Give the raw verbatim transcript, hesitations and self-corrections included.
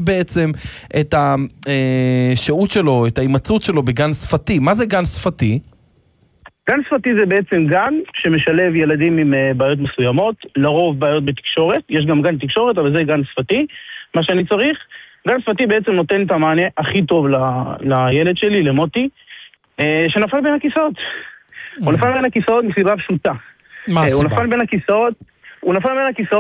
בעצם את השהות שלו, את ההימצאות שלו בגן שפתי. מה זה גן שפתי? גן שפתי זה בעצם גן שמשלב ילדים עם בעיות מסוימות, לרוב בעיות בתקשורת, יש גם גן תקשורת, אבל זה גן שפתי. מה שאני צריך, גן שפתי בעצם נותן את המענה הכי טוב ל, לילד שלי, למוטי, שנפל בין הכיסאות. הוא נפל בין הכיסאות מסיבה פשוטה. מה הסיבה? הוא נפל בין הכיסאות, הוא נפל בין הכיסאות